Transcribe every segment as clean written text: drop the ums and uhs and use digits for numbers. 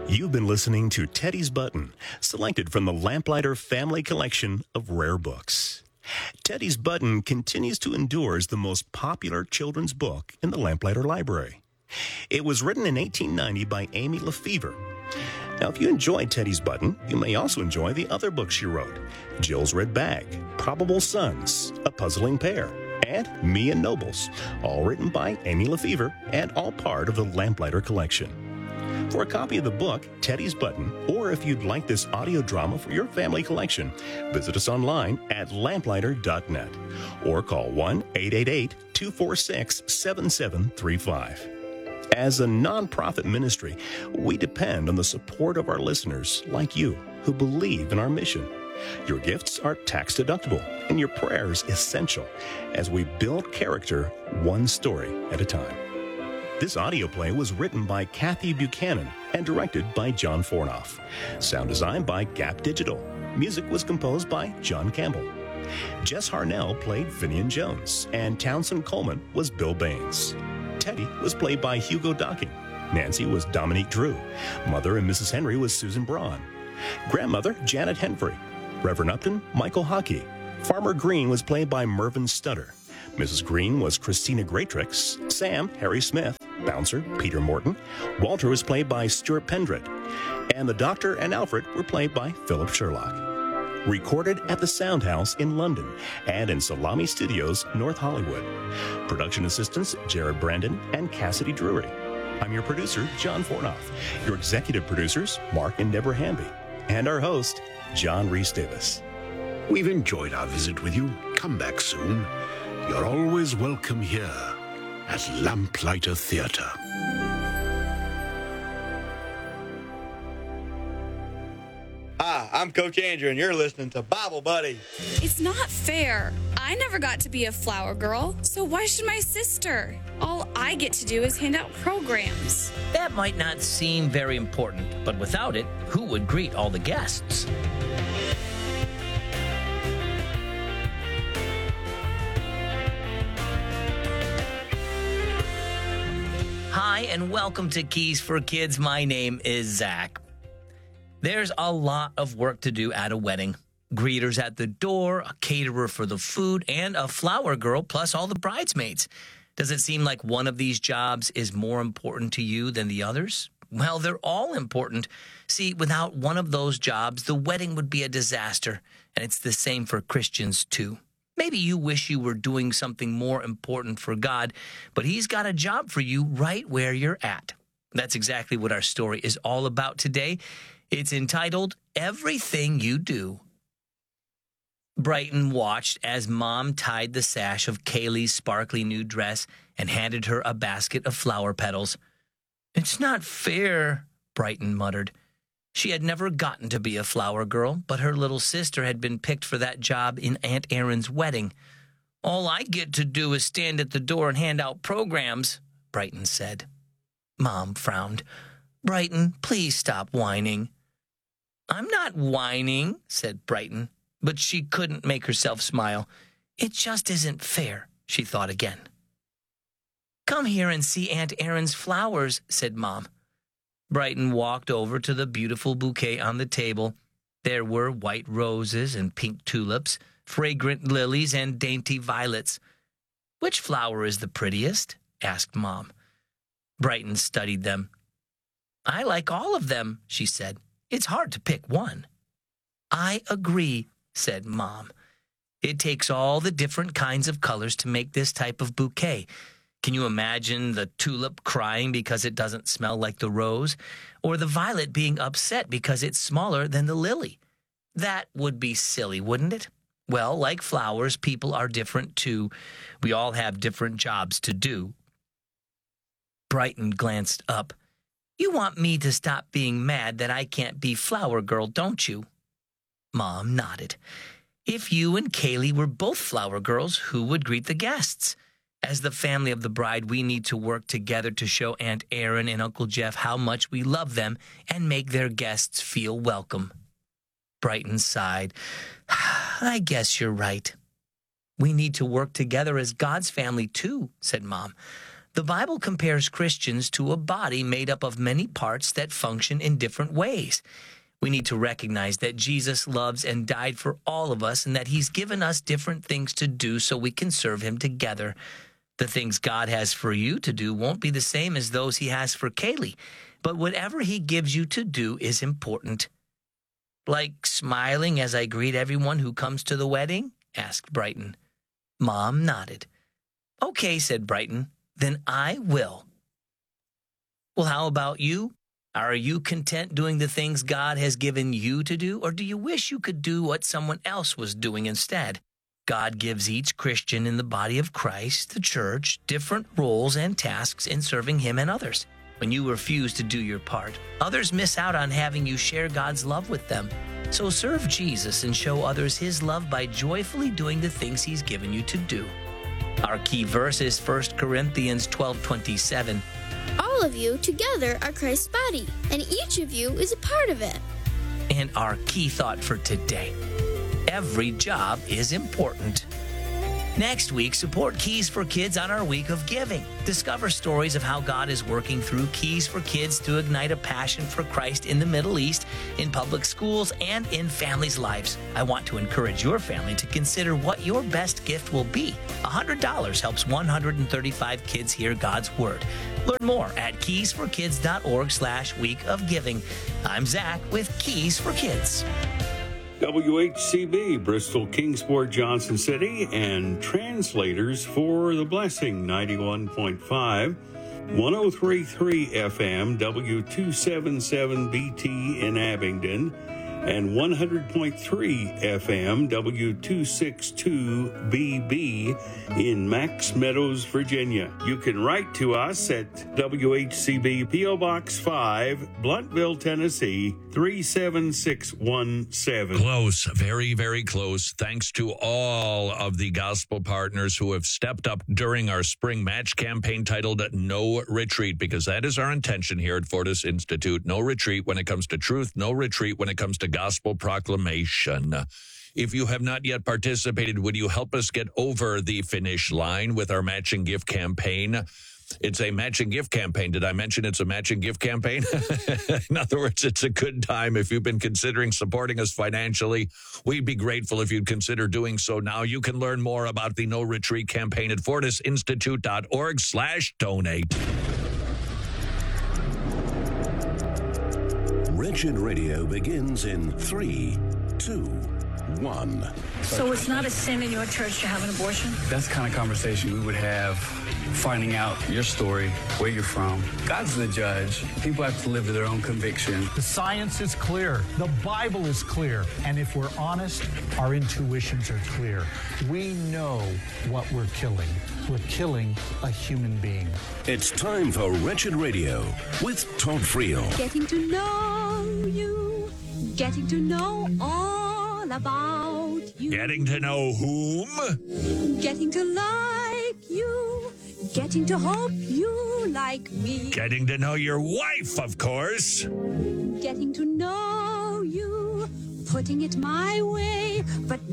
You've been listening to Teddy's Button, selected from the Lamplighter Family Collection of rare books. Teddy's Button continues to endure as the most popular children's book in the Lamplighter Library. It was written in 1890 by Amy Lefevre. Now, if you enjoyed Teddy's Button, you may also enjoy the other books she wrote: Jill's Red Bag, Probable Sons, A Puzzling Pair, and Me and Nobles, all written by Amy Lefevre and all part of the Lamplighter Collection. For a copy of the book, Teddy's Button, or if you'd like this audio drama for your family collection, visit us online at lamplighter.net or call 1-888-246-7735. As a nonprofit ministry, we depend on the support of our listeners like you who believe in our mission. Your gifts are tax deductible and your prayers essential as we build character one story at a time. This audio play was written by Kathy Buchanan and directed by John Fornoff. Sound design by Gap Digital. Music was composed by John Campbell. Jess Harnell played Finian Jones, and Townsend Coleman was Bill Baines. Teddy was played by Hugo Docking. Nancy was Dominique Drew. Mother and Mrs. Henry was Susan Braun. Grandmother, Janet Henfrey. Reverend Upton, Michael Hockey. Farmer Green was played by Mervyn Stutter. Mrs. Green was Christina Greatrix. Sam, Harry Smith. Bouncer, Peter Morton. Walter was played by Stuart Pendred. And the Doctor and Alfred were played by Philip Sherlock. Recorded at the Sound House in London and in Salami Studios, North Hollywood. Production assistants, Jared Brandon and Cassidy Drury. I'm your producer, John Fornoff. Your executive producers, Mark and Deborah Hamby. And our host, John Rhys Davis. We've enjoyed our visit with you. Come back soon. You're always welcome here at Lamplighter Theatre. Hi, I'm Coach Andrew, and you're listening to Bible Buddy. It's not fair. I never got to be a flower girl, so why should my sister? All I get to do is hand out programs. That might not seem very important, but without it, who would greet all the guests? Hi, and welcome to Keys for Kids. My name is Zach. There's a lot of work to do at a wedding. Greeters at the door, a caterer for the food, and a flower girl, plus all the bridesmaids. Does it seem like one of these jobs is more important to you than the others? Well, they're all important. See, without one of those jobs, the wedding would be a disaster, and it's the same for Christians too. Maybe you wish you were doing something more important for God, but He's got a job for you right where you're at. That's exactly what our story is all about today. It's entitled, Everything You Do. Brighton watched as Mom tied the sash of Kaylee's sparkly new dress and handed her a basket of flower petals. "It's not fair," Brighton muttered. She had never gotten to be a flower girl, but her little sister had been picked for that job in Aunt Erin's wedding. "All I get to do is stand at the door and hand out programs," Brighton said. Mom frowned. "Brighton, please stop whining." "I'm not whining," said Brighton, but she couldn't make herself smile. "It just isn't fair," she thought again. "Come here and see Aunt Erin's flowers," said Mom. Brighton walked over to the beautiful bouquet on the table. There were white roses and pink tulips, fragrant lilies and dainty violets. "Which flower is the prettiest?" asked Mom. Brighton studied them. "I like all of them," she said. "It's hard to pick one." "I agree," said Mom. "It takes all the different kinds of colors to make this type of bouquet. Can you imagine the tulip crying because it doesn't smell like the rose? Or the violet being upset because it's smaller than the lily? That would be silly, wouldn't it? Well, like flowers, people are different too. We all have different jobs to do." Brighton glanced up. "You want me to stop being mad that I can't be flower girl, don't you?" Mom nodded. "If you and Kaylee were both flower girls, who would greet the guests? As the family of the bride, we need to work together to show Aunt Erin and Uncle Jeff how much we love them and make their guests feel welcome." Brighton sighed. "I guess you're right." "We need to work together as God's family, too," said Mom. The Bible compares Christians to a body made up of many parts that function in different ways. We need to recognize that Jesus loves and died for all of us and that he's given us different things to do so we can serve him together. The things God has for you to do won't be the same as those he has for Kaylee, but whatever he gives you to do is important. Like smiling as I greet everyone who comes to the wedding? Asked Brighton. Mom nodded. Okay, said Brighton. Then I will. Well, how about you? Are you content doing the things God has given you to do, or do you wish you could do what someone else was doing instead? God gives each Christian in the body of Christ, the church, different roles and tasks in serving him and others. When you refuse to do your part, others miss out on having you share God's love with them. So serve Jesus and show others his love by joyfully doing the things he's given you to do. Our key verse is 1 Corinthians 12:27. All of you together are Christ's body, and each of you is a part of it. And our key thought for today: every job is important. Next week, support Keys for Kids on our week of giving. Discover stories of how God is working through Keys for Kids to ignite a passion for Christ in the Middle East, in public schools, and in families' lives. I want to encourage your family to consider what your best gift will be. $100 helps 135 kids hear God's Word. Learn more at keysforkids.org/week of giving. I'm Zach with Keys for Kids. WHCB, Bristol, Kingsport, Johnson City, and translators for The Blessing, 91.5, 103.3 FM, W277BT in Abingdon, and 100.3 FM, W262BB in Max Meadows, Virginia. You can write to us at WHCB P.O. Box 5, Bluntville, Tennessee, 37617. Close, very, very close. Thanks to all of the gospel partners who have stepped up during our spring match campaign titled No Retreat, because that is our intention here at Fortis Institute. No retreat when it comes to truth, no retreat when it comes to gospel proclamation. If you have not yet participated, would you help us get over the finish line with our matching gift campaign? It's a matching gift campaign. Did I mention it's a matching gift campaign? In other words, it's a good time. If you've been considering supporting us financially, we'd be grateful if you'd consider doing so now. You can learn more about the No Retreat campaign at fortisinstitute.org/donate. Wretched Radio begins in 3, 2, 1. So it's not a sin in your church to have an abortion? That's the kind of conversation we would have, finding out your story, where you're from. God's the judge. People have to live to their own conviction. The science is clear. The Bible is clear. And if we're honest, our intuitions are clear. We know what we're killing. We're killing a human being. It's time for Wretched Radio with Todd Friel. Getting to know you. Getting to know all about you. Getting to know whom? Getting to like you. Getting to hope you like me. Getting to know your wife, of course. Getting to know you. Putting it my way, but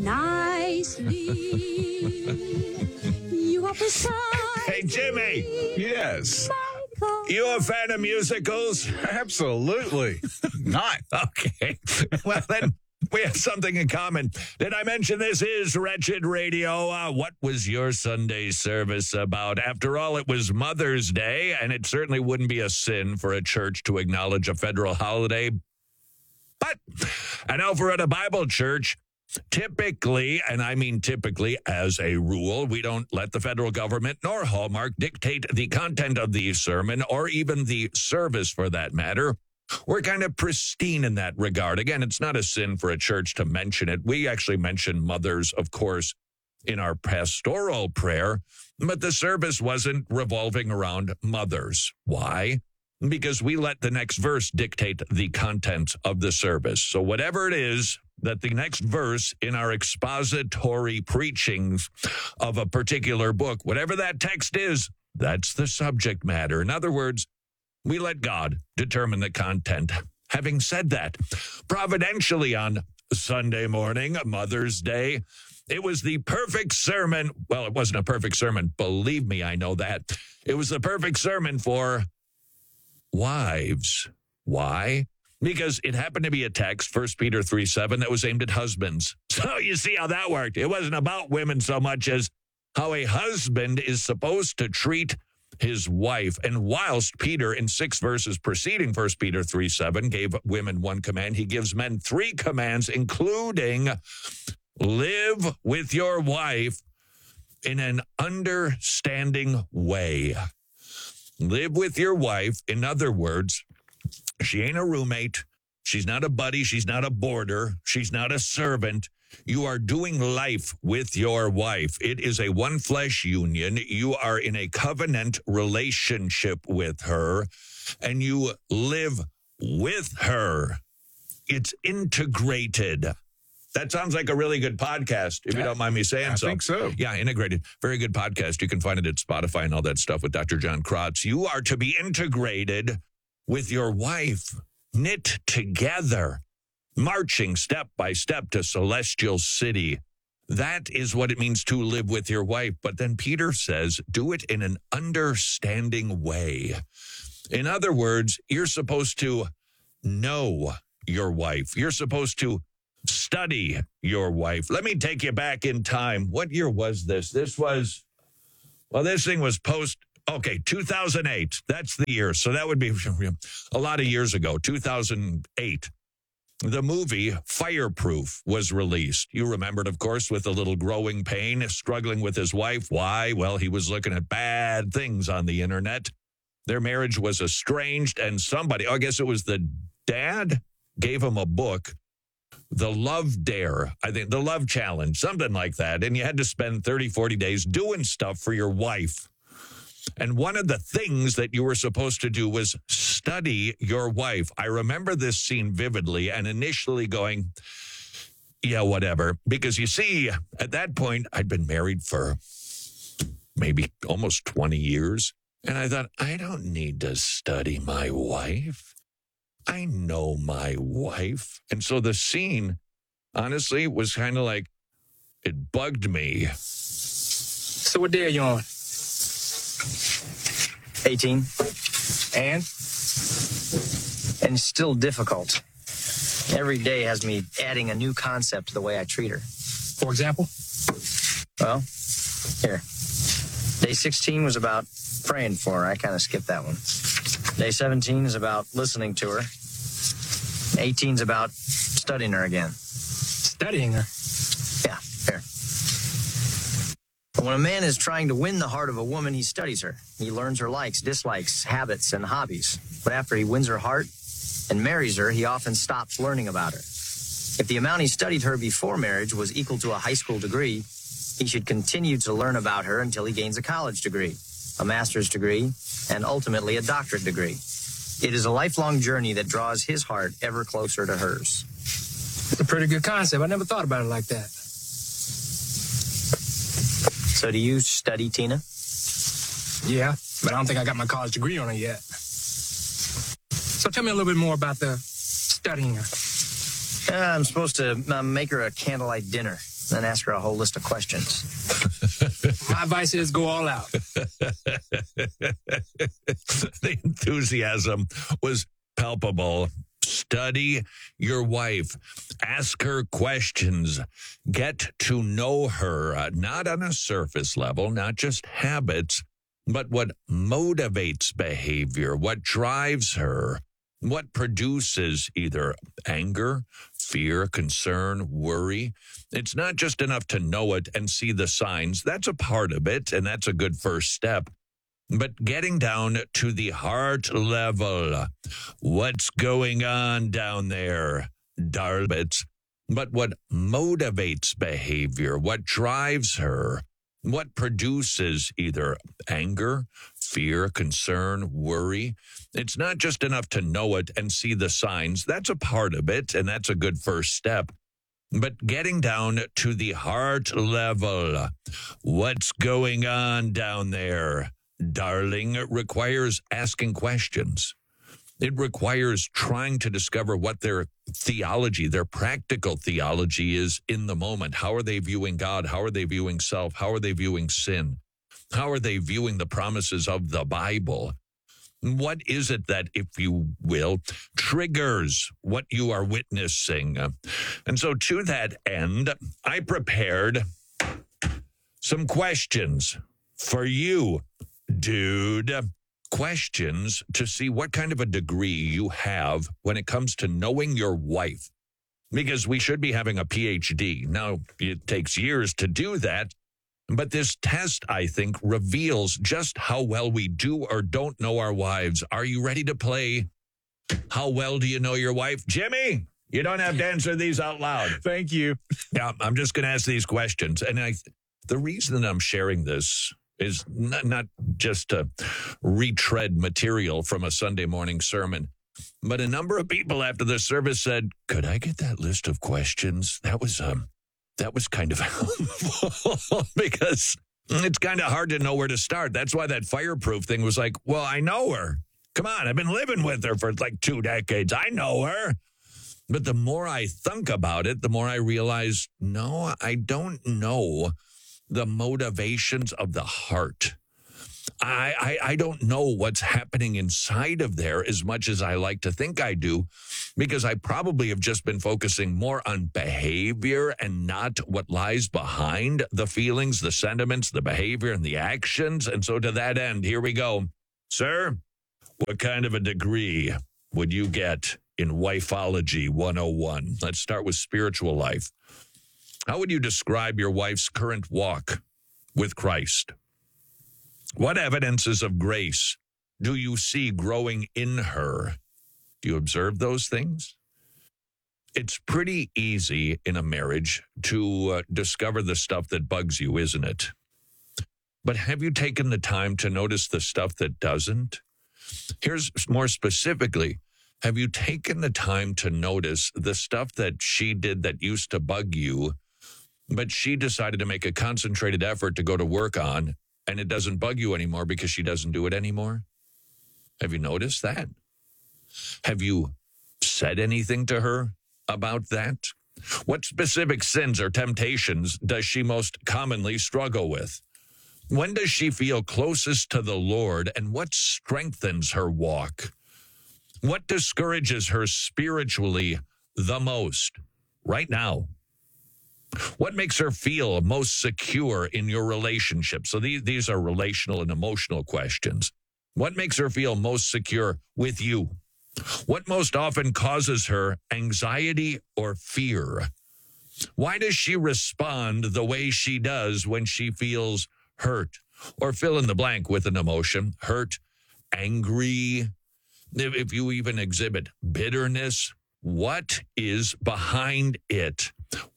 nicely. You are beside Hey, Jimmy. Yes. Michael. You a fan of musicals? Absolutely not. Okay. Well, then we have something in common. Did I mention this is Wretched Radio? What was your Sunday service about? After all, it was Mother's Day, and it certainly wouldn't be a sin for a church to acknowledge a federal holiday. But at Alpharetta Bible Church, typically, and I mean typically as a rule, we don't let the federal government nor Hallmark dictate the content of the sermon or even the service for that matter. We're kind of pristine in that regard. Again, it's not a sin for a church to mention it. We actually mention mothers, of course, in our pastoral prayer, but the service wasn't revolving around mothers. Why? Because we let the next verse dictate the content of the service. So whatever it is that the next verse in our expository preachings of a particular book, whatever that text is, that's the subject matter. In other words, we let God determine the content. Having said that, providentially on Sunday morning, Mother's Day. It was the perfect sermon. Well, it wasn't a perfect sermon. Believe me, I know that. It was the perfect sermon for wives. Why? Because it happened to be a text, 1 Peter 3:7, that was aimed at husbands. So you see how that worked. It wasn't about women so much as how a husband is supposed to treat his wife. And whilst Peter, in 6 verses preceding 1 Peter 3:7, gave women 1 command, he gives men 3 commands, including live with your wife in an understanding way. Live with your wife. In other words, she ain't a roommate. She's not a buddy. She's not a boarder. She's not a servant. You are doing life with your wife. It is a one flesh union. You are in a covenant relationship with her, and you live with her. It's integrated. That sounds like a really good podcast, if you don't mind me saying so. I think so. Yeah, integrated. Very good podcast. You can find it at Spotify and all that stuff with Dr. John Krotz. You are to be integrated with your wife, knit together, marching step by step to Celestial City. That is what it means to live with your wife. But then Peter says, do it in an understanding way. In other words, you're supposed to know your wife. You're supposed to study your wife. Let me take you back in time. What year was this? This thing was 2008. That's the year. So that would be a lot of years ago, 2008. The movie Fireproof was released. You remember it, of course, with a little growing pain, struggling with his wife. Why? Well, he was looking at bad things on the internet. Their marriage was estranged, and somebody, I guess it was the dad, gave him a book, The Love Dare, I think, The Love Challenge, something like that. And you had to spend 30, 40 days doing stuff for your wife. And one of the things that you were supposed to do was study your wife. I remember this scene vividly and initially going, yeah, whatever. Because you see, at that point, I'd been married for maybe almost 20 years. And I thought, I don't need to study my wife. I know my wife. And so the scene, honestly, was kind of like, it bugged me. So what day are you on? 18. And still difficult. Every day has me adding a new concept to the way I treat her. For example? Well, here. Day 16 was about praying for her. I kind of skipped that one. Day 17 is about listening to her. 18's about studying her again. Studying her? Yeah, here. When a man is trying to win the heart of a woman, he studies her. He learns her likes, dislikes, habits, and hobbies. But after he wins her heart and marries her, he often stops learning about her. If the amount he studied her before marriage was equal to a high school degree, he should continue to learn about her until he gains a college degree, a master's degree, and ultimately a doctorate degree. It is a lifelong journey that draws his heart ever closer to hers. It's a pretty good concept. I never thought about it like that. So do you study, Tina? Yeah, but I don't think I got my college degree on it yet. So tell me a little bit more about the studying her. I'm supposed to make her a candlelight dinner, then ask her a whole list of questions. My advice is go all out. The enthusiasm was palpable. Study your wife. Ask her questions. Get to know her, not on a surface level, not just habits, but what motivates behavior, what drives her, what produces either anger, fear, concern, worry. It's not just enough to know it and see the signs. That's a part of it, and that's a good first step. But getting down to the heart level, what's going on down there, darling? But what motivates behavior, what drives her, what produces either anger, fear, concern, worry. It's not just enough to know it and see the signs. That's a part of it, and that's a good first step. But getting down to the heart level, what's going on down there, darling, requires asking questions. It requires trying to discover what their theology, their practical theology is in the moment. How are they viewing God? How are they viewing self? How are they viewing sin? How are they viewing the promises of the Bible? What is it that, if you will, triggers what you are witnessing? And so to that end, I prepared some questions for you, dude. Questions to see what kind of a degree you have when it comes to knowing your wife. Because we should be having a PhD. Now, it takes years to do that, but this test, I think, reveals just how well we do or don't know our wives. Are you ready to play How Well Do You Know Your Wife? Jimmy, you don't have to answer these out loud. Thank you. Yeah, I'm just going to ask these questions. And the reason that I'm sharing this is not just to retread material from a Sunday morning sermon, but a number of people after the service said, could I get that list of questions? That was kind of helpful because it's kind of hard to know where to start. That's why that fireproof thing was like, well, I know her. Come on, I've been living with her for like 2 decades. I know her. But the more I think about it, the more I realize, no, I don't know the motivations of the heart. I don't know what's happening inside of there as much as I like to think I do, because I probably have just been focusing more on behavior and not what lies behind the feelings, the sentiments, the behavior, and the actions. And so to that end, here we go. Sir, what kind of a degree would you get in Wifeology 101? Let's start with spiritual life. How would you describe your wife's current walk with Christ? What evidences of grace do you see growing in her? Do you observe those things? It's pretty easy in a marriage to discover the stuff that bugs you, isn't it? But have you taken the time to notice the stuff that doesn't? Here's more specifically, have you taken the time to notice the stuff that she did that used to bug you, but she decided to make a concentrated effort to go to work on, and it doesn't bug you anymore because she doesn't do it anymore? Have you noticed that? Have you said anything to her about that? What specific sins or temptations does she most commonly struggle with? When does she feel closest to the Lord, and what strengthens her walk? What discourages her spiritually the most right now? What makes her feel most secure in your relationship? So these are relational and emotional questions. What makes her feel most secure with you? What most often causes her anxiety or fear? Why does she respond the way she does when she feels hurt? Or fill in the blank with an emotion: hurt, angry, if you even exhibit bitterness. What is behind it?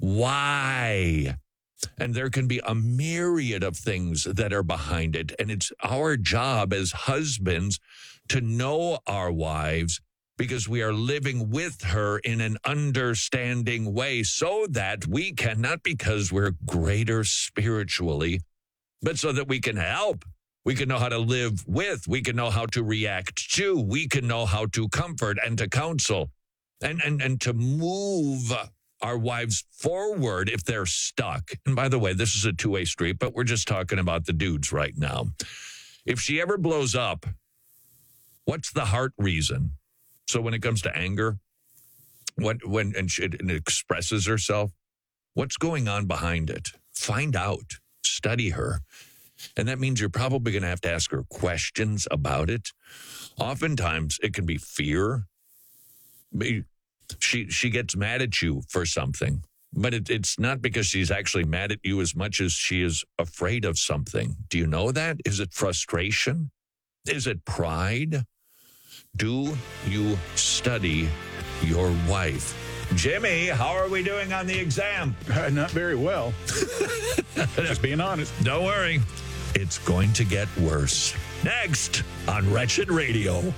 Why? And there can be a myriad of things that are behind it. And it's our job as husbands to know our wives, because we are living with her in an understanding way, so that we can, not because we're greater spiritually, but so that we can help. We can know how to live with. We can know how to react to. We can know how to comfort and to counsel and to move our wives forward if they're stuck. And by the way, this is a two-way street, but we're just talking about the dudes right now. If she ever blows up, what's the heart reason? So when it comes to anger, when it expresses herself, what's going on behind it? Find out. Study her. And that means you're probably going to have to ask her questions about it. Oftentimes, it can be fear. She gets mad at you for something, but it's not because she's actually mad at you as much as she is afraid of something. Do you know that? Is it frustration? Is it pride? Do you study your wife? Jimmy, how are we doing on the exam? Not very well. Just being honest. Don't worry. It's going to get worse. Next on Wretched Radio.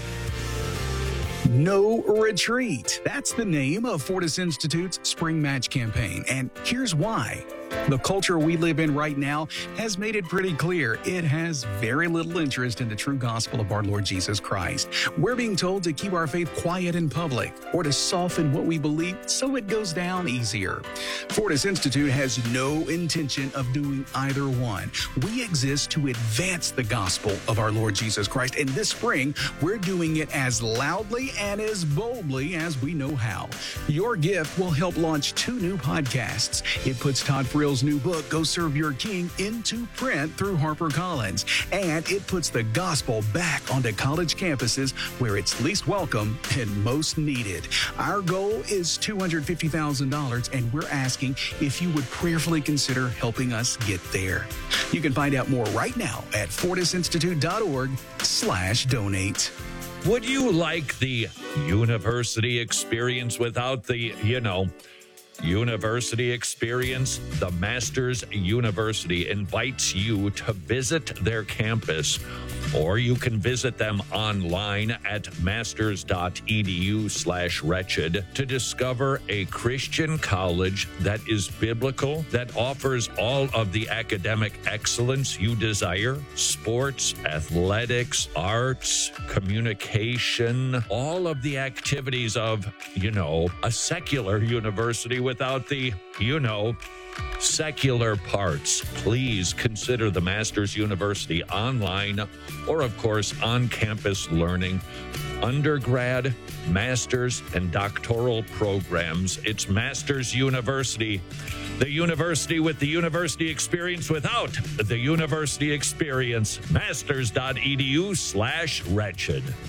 No Retreat. That's the name of Fortis Institute's Spring Match campaign. And here's why. The culture we live in right now has made it pretty clear it has very little interest in the true gospel of our Lord Jesus Christ. We're being told to keep our faith quiet in public or to soften what we believe so it goes down easier. Fortis Institute has no intention of doing either one. We exist to advance the gospel of our Lord Jesus Christ, and this spring, we're doing it as loudly and as boldly as we know how. Your gift will help launch 2 new podcasts. It puts Todd Frill's new book, Go Serve Your King, into print through HarperCollins, and it puts the gospel back onto college campuses where it's least welcome and most needed. Our goal is $250,000, and we're asking if you would prayerfully consider helping us get there. You can find out more right now at fortisinstitute.org/donate. Would you like the university experience without the, university experience? The Masters University invites you to visit their campus, or you can visit them online at masters.edu/wretched to discover a Christian college that is biblical, that offers all of the academic excellence you desire: sports, athletics, arts, communication, all of the activities of, a secular university without the, secular parts. Please consider the Masters University online or, of course, on-campus learning, undergrad, master's, and doctoral programs. It's Masters University, the university with the university experience without the university experience. Masters.edu/wretched.